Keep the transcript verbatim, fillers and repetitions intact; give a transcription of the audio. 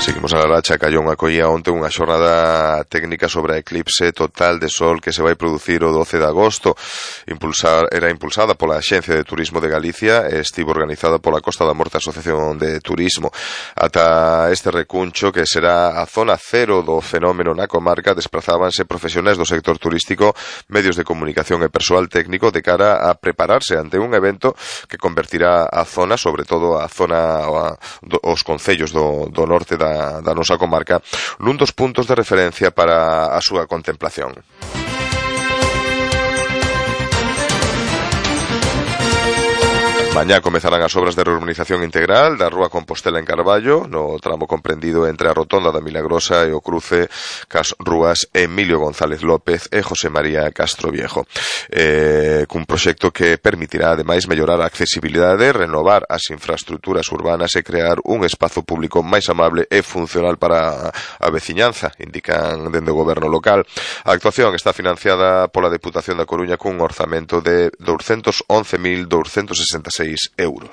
Seguimos a la racha, callou unha collía onte unha xornada técnica sobre a eclipse total de sol que se vai producir o doce de agosto. Impulsar, era impulsada pola Axencia de Turismo de Galicia e estivo organizada pola Costa da Morte Asociación de Turismo. Ata este recuncho, que será a zona cero do fenómeno na comarca, desprazábanse profesionais do sector turístico, medios de comunicación e persoal técnico de cara a prepararse ante un evento que convertirá a zona, sobre todo a zona, a, os concellos do, do norte da da nosa comarca, nun dos puntos de referencia para a súa contemplación. Mañá comezarán as obras de reurbanización integral da Rúa Compostela en Carballo, no tramo comprendido entre a Rotonda da Milagrosa e o cruce cas rúas Emilio González López e José María Castro Viejo. Eh, cun proxecto que permitirá, ademais, mellorar a accesibilidade, renovar as infraestructuras urbanas e crear un espazo público máis amable e funcional para a veciñanza, indican dende o goberno local. A actuación está financiada pola Deputación da Coruña cun orzamento de douscentos once mil douscentos sesenta e seis euros.